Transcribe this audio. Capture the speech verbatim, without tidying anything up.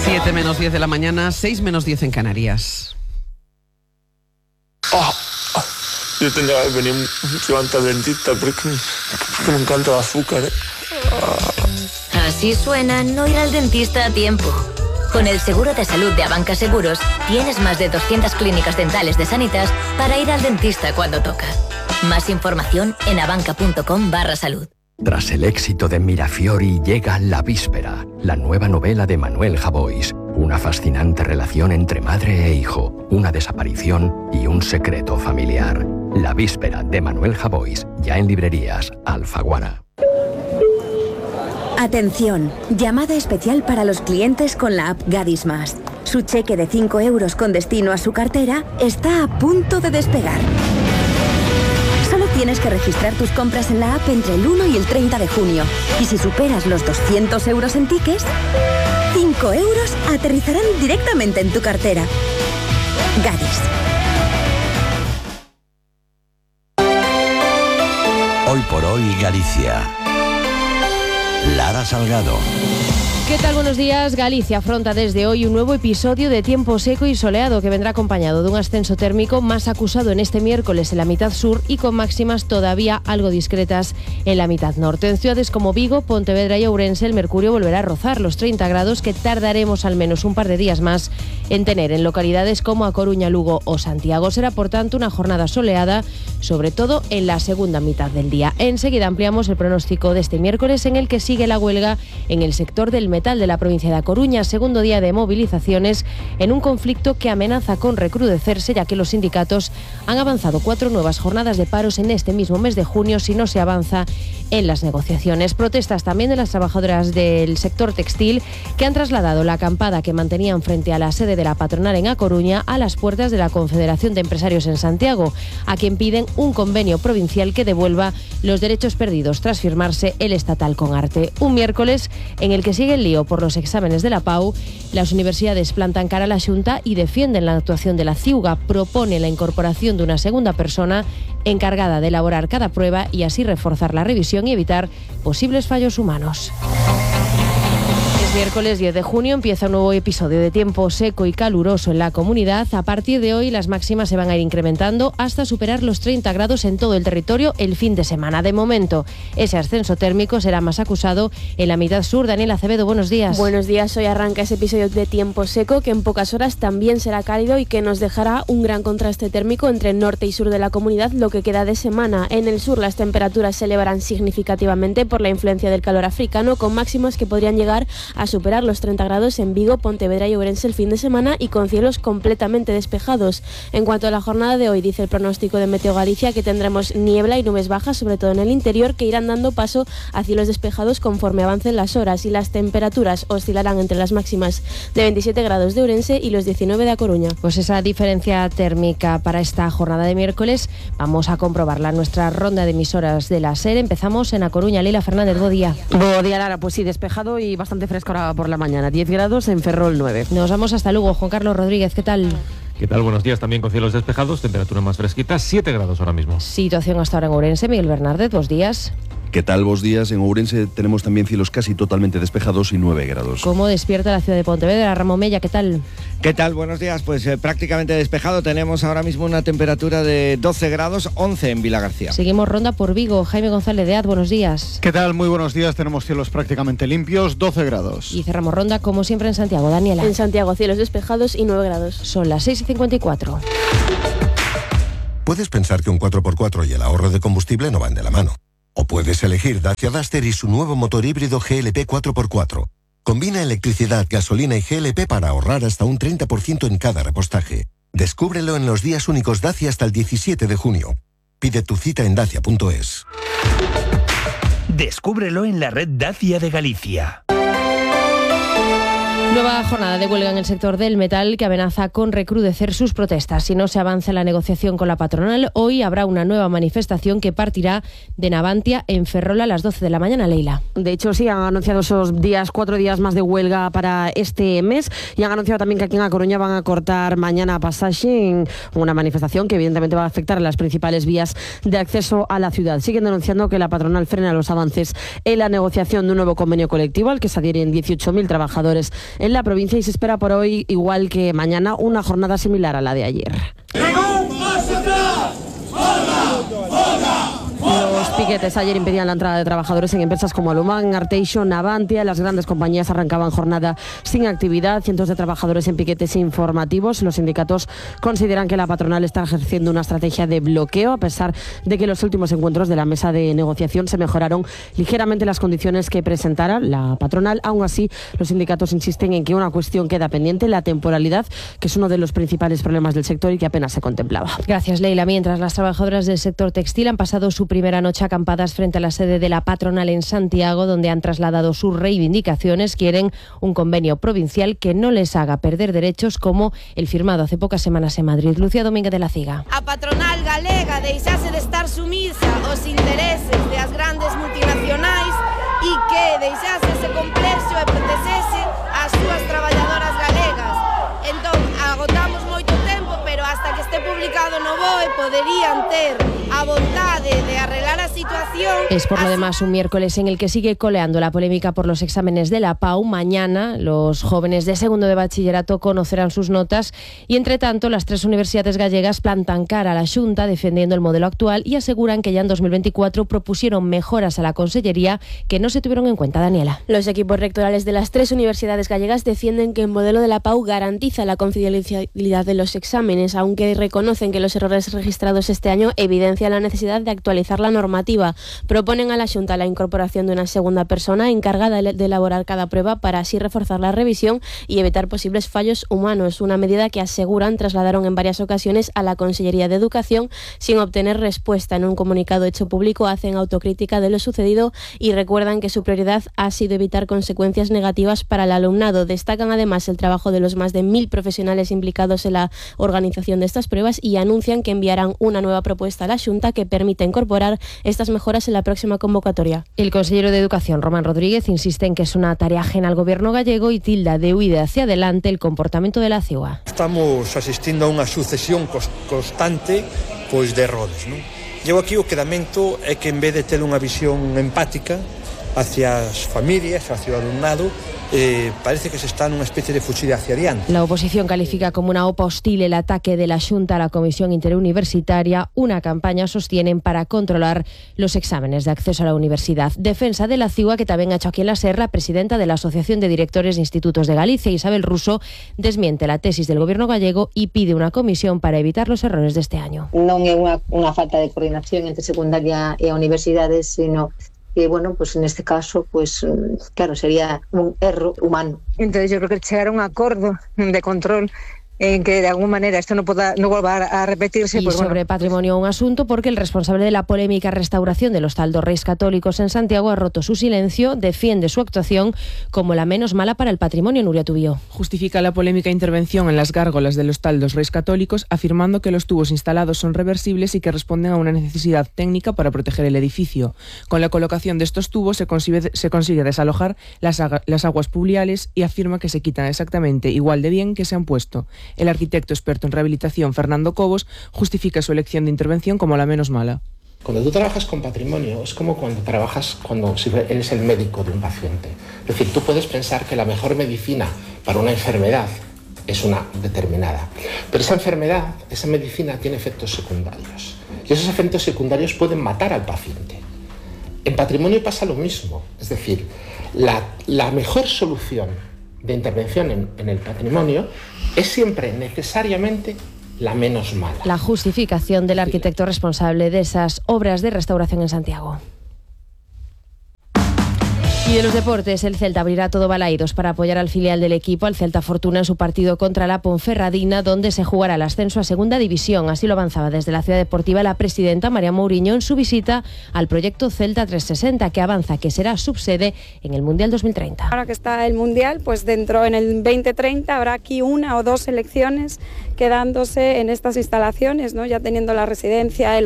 siete menos diez de la mañana, seis menos diez en Canarias. Oh, oh, yo tendría que venir mucho antes al dentista porque, porque me encanta el azúcar, ¿eh? Oh. Así suena no ir al dentista a tiempo. Con el seguro de salud de Abanca Seguros tienes más de doscientas clínicas dentales de Sanitas para ir al dentista cuando toca. Más información en abanca.com barra salud. Tras el éxito de Mirafiori llega La Víspera, la nueva novela de Manuel Javois. Una fascinante relación entre madre e hijo, una desaparición y un secreto familiar. La Víspera de Manuel Javois, ya en librerías Alfaguara. Atención, llamada especial para los clientes con la app Gadis Más. Su cheque de cinco euros con destino a su cartera está a punto de despegar. Solo tienes que registrar tus compras en la app entre el uno y el treinta de junio. Y si superas los doscientos euros en tickets, cinco euros aterrizarán directamente en tu cartera. Gadis. Hoy por hoy Galicia. Lara Salgado. ¿Qué tal? Buenos días. Galicia afronta desde hoy un nuevo episodio de tiempo seco y soleado que vendrá acompañado de un ascenso térmico más acusado en este miércoles en la mitad sur y con máximas todavía algo discretas en la mitad norte. En ciudades como Vigo, Pontevedra y Ourense el mercurio volverá a rozar los treinta grados que tardaremos al menos un par de días más en tener en localidades como A Coruña, Lugo o Santiago. Será por tanto una jornada soleada, sobre todo en la segunda mitad del día. Enseguida ampliamos el pronóstico de este miércoles en el que sigue la huelga en el sector del metal de la provincia de A Coruña, segundo día de movilizaciones en un conflicto que amenaza con recrudecerse, ya que los sindicatos han avanzado cuatro nuevas jornadas de paros en este mismo mes de junio si no se avanza en las negociaciones. Protestas también de las trabajadoras del sector textil que han trasladado la acampada que mantenían frente a la sede de la patronal en A Coruña a las puertas de la Confederación de Empresarios en Santiago, a quien piden un convenio provincial que devuelva los derechos perdidos tras firmarse el estatal con Arte. Un miércoles en el que sigue el lío por los exámenes de la P A U, las universidades plantan cara a la Xunta y defienden la actuación de la CIUGA. Propone la incorporación de una segunda persona encargada de elaborar cada prueba y así reforzar la revisión y evitar posibles fallos humanos. Es miércoles diez de junio, empieza un nuevo episodio de tiempo seco y caluroso en la comunidad. A partir de hoy las máximas se van a ir incrementando hasta superar los treinta grados en todo el territorio el fin de semana. De momento, ese ascenso térmico será más acusado en la mitad sur. Daniel Acevedo, buenos días. Buenos días, hoy arranca ese episodio de tiempo seco que en pocas horas también será cálido y que nos dejará un gran contraste térmico entre norte y sur de la comunidad lo que queda de semana. En el sur las temperaturas se elevarán significativamente por la influencia del calor africano, con máximas que podrían llegar a superar los treinta grados en Vigo, Pontevedra y Ourense el fin de semana y con cielos completamente despejados. En cuanto a la jornada de hoy, dice el pronóstico de Meteo Galicia que tendremos niebla y nubes bajas, sobre todo en el interior, que irán dando paso a cielos despejados conforme avancen las horas, y las temperaturas oscilarán entre las máximas de veintisiete grados de Ourense y los diecinueve de A Coruña. Pues esa diferencia térmica para esta jornada de miércoles vamos a comprobarla en nuestra ronda de emisoras de la SER. Empezamos en A Coruña. Leila Fernández, buen día. Buen día, Lara. Pues sí, despejado y bastante fresco ahora por la mañana. diez grados en Ferrol, nueve. Nos vamos hasta Lugo. Juan Carlos Rodríguez, ¿qué tal? ¿Qué tal? Buenos días, también con cielos despejados, temperatura más fresquita, siete grados ahora mismo. Situación hasta ahora en Ourense. Miguel Bernárdez, dos días. ¿Qué tal? Buenos días. En Ourense tenemos también cielos casi totalmente despejados y nueve grados. ¿Cómo despierta la ciudad de Pontevedra? Ramón Mella, ¿qué tal? ¿Qué tal? Buenos días. Pues eh, prácticamente despejado. Tenemos ahora mismo una temperatura de doce grados, once en Vilagarcía. Seguimos ronda por Vigo. Jaime González de Az, buenos días. ¿Qué tal? Muy buenos días. Tenemos cielos prácticamente limpios, doce grados. Y cerramos ronda como siempre en Santiago. Daniela. En Santiago, cielos despejados y nueve grados. Son las seis y cincuenta y cuatro. Puedes pensar que un cuatro por cuatro y el ahorro de combustible no van de la mano. O puedes elegir Dacia Duster y su nuevo motor híbrido G L P cuatro por cuatro. Combina electricidad, gasolina y G L P para ahorrar hasta un treinta por ciento en cada repostaje. Descúbrelo en los días únicos Dacia hasta el diecisiete de junio. Pide tu cita en dacia punto es. Descúbrelo en la red Dacia de Galicia. Nueva jornada de huelga en el sector del metal que amenaza con recrudecer sus protestas. Si no se avanza en la negociación con la patronal, hoy habrá una nueva manifestación que partirá de Navantia en Ferrol a las doce de la mañana, Leila. De hecho, sí, han anunciado esos días, cuatro días más de huelga para este mes, y han anunciado también que aquí en A Coruña van a cortar mañana a Pasaxe en una manifestación que evidentemente va a afectar a las principales vías de acceso a la ciudad. Siguen denunciando que la patronal frena los avances en la negociación de un nuevo convenio colectivo al que se adhieren dieciocho mil trabajadores en en la provincia y se espera por hoy, igual que mañana, una jornada similar a la de ayer. Los piquetes ayer impedían la entrada de trabajadores en empresas como Alumán, Arteixo, Navantia. Las grandes compañías arrancaban jornada sin actividad. Cientos de trabajadores en piquetes informativos. Los sindicatos consideran que la patronal está ejerciendo una estrategia de bloqueo, a pesar de que en los últimos encuentros de la mesa de negociación se mejoraron ligeramente las condiciones que presentara la patronal. Aún así, los sindicatos insisten en que una cuestión queda pendiente, la temporalidad, que es uno de los principales problemas del sector y que apenas se contemplaba. Gracias, Leila. Mientras las trabajadoras del sector textil han pasado su primera noche acampadas frente a la sede de la patronal en Santiago, donde han trasladado sus reivindicaciones, quieren un convenio provincial que no les haga perder derechos como el firmado hace pocas semanas en Madrid. Lucía Domínguez de la Ciga. A patronal galega deixase de estar sumisa aos intereses das grandes multinacionais e que deixase ese complexo e protexese as súas traballadoras galegas. Entón, agotamos moito tempo, pero hasta que esté publicado no B O E poderían ter a vontade de arreglar a situación. Es por lo demás un miércoles en el que sigue coleando la polémica por los exámenes de la P A U. Mañana los jóvenes de segundo de bachillerato conocerán sus notas y, entre tanto, las tres universidades gallegas plantan cara a la Xunta defendiendo el modelo actual y aseguran que ya en dos mil veinticuatro propusieron mejoras a la Consellería que no se tuvieron en cuenta. Daniela. Los equipos rectorales de las tres universidades gallegas defienden que el modelo de la P A U garantiza la confidencialidad de los exámenes, aunque reconocen que los errores registrados este año evidencian la necesidad de actualizar la normativa. Proponen a la Xunta la incorporación de una segunda persona encargada de elaborar cada prueba para así reforzar la revisión y evitar posibles fallos humanos, una medida que aseguran trasladaron en varias ocasiones a la Consellería de Educación sin obtener respuesta. En un comunicado hecho público hacen autocrítica de lo sucedido y recuerdan que su prioridad ha sido evitar consecuencias negativas para el alumnado. Destacan además el trabajo de los más de mil profesionales implicados en la organización de estas pruebas y anuncian que enviarán una nueva propuesta a la Xunta que permite incorporar estas mejoras en la próxima convocatoria. El consejero de Educación, Román Rodríguez, insiste en que es una tarea ajena al gobierno gallego y tilda de huida hacia adelante el comportamento de la C I U A. Estamos asistindo a unha sucesión constante pois de errores, non? Eu aquí o que lamento é que en vez de ter unha visión empática hacia as familias, hacia o alumnado, eh, parece que se está nunha especie de fuchida hacia adiante. La oposición califica como una OPA hostil el ataque de la Xunta a la Comisión Interuniversitaria, una campaña sostienen para controlar los exámenes de acceso a la universidad. Defensa de la C I U A que también ha hecho aquí en la SER la presidenta de la Asociación de Directores de Institutos de Galicia, Isabel Russo, desmiente la tesis del gobierno gallego y pide una comisión para evitar los errores de este año. Non é unha, unha falta de coordinación entre secundaria e universidades, sino que, bueno, pues en este caso, pues claro, sería un erro humano. Entonces yo creo que llegar a un acuerdo de control en que de alguna manera esto no pueda no vuelva a repetirse. Y pues sobre bueno. patrimonio un asunto porque el responsable de la polémica restauración de los Hostal dos Reis Católicos en Santiago ha roto su silencio, defiende su actuación como la menos mala para el patrimonio. Nuria Tubío. Justifica la polémica intervención en las gárgolas del Hostal dos Reis Católicos afirmando que los tubos instalados son reversibles y que responden a una necesidad técnica para proteger el edificio. Con la colocación de estos tubos se consigue, se consigue desalojar las, las aguas pluviales y afirma que se quitan exactamente igual de bien que se han puesto. El arquitecto experto en rehabilitación, Fernando Cobos, justifica su elección de intervención como la menos mala. Cuando tú trabajas con patrimonio es como cuando trabajas cuando si eres el médico de un paciente. Es decir, tú puedes pensar que la mejor medicina para una enfermedad es una determinada, pero esa enfermedad, esa medicina tiene efectos secundarios y esos efectos secundarios pueden matar al paciente. En patrimonio pasa lo mismo, es decir, la, la mejor solución de intervención en, en el patrimonio es siempre necesariamente la menos mala. La justificación del arquitecto responsable de esas obras de restauración en Santiago. Y de los deportes, el Celta abrirá todo Balaidos para apoyar al filial del equipo, al Celta Fortuna, en su partido contra la Ponferradina, donde se jugará el ascenso a Segunda División. Así lo avanzaba desde la Ciudad Deportiva la presidenta María Mouriño en su visita al proyecto Celta trescientos sesenta, que avanza que será subsede en el Mundial dos mil treinta. Ahora que está el Mundial, pues dentro en el veinte treinta habrá aquí una o dos selecciones quedándose en estas instalaciones, ¿no? Ya teniendo la residencia, el